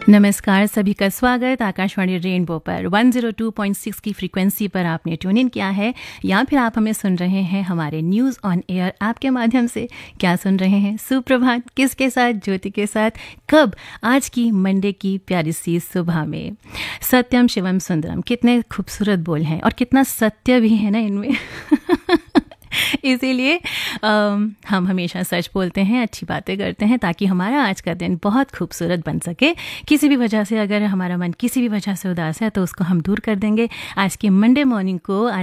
नमस्कार, सभी का स्वागत आकाशवाणी रेनबो पर 102.6 की फ्रीक्वेंसी पर आपने ट्यून इन किया है या फिर आप हमें सुन रहे हैं हमारे न्यूज़ ऑन एयर ऐप के माध्यम से। क्या सुन रहे हैं? सुप्रभात, किसके साथ? ज्योति के साथ। कब? आज की मंडे की प्यारी सी सुबह में। सत्यम शिवम सुंदरम, कितने खूबसूरत बोल हैं और कितना सत्य भी है ना इनमें। इसीलिए हम हमेशा सच बोलते हैं, अच्छी बातें करते हैं ताकि हमारा आज का दिन बहुत खूबसूरत बन सके। किसी भी वजह से अगर हमारा मन किसी भी वजह से उदास है तो उसको हम दूर कर देंगे। आज की मंडे मॉर्निंग को